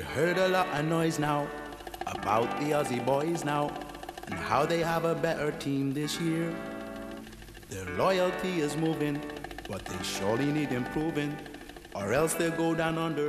You heard a lot of noise now about the Aussie boys now and how they have a better team this year. Their loyalty is moving, but they surely need improving, or else they'll go down under.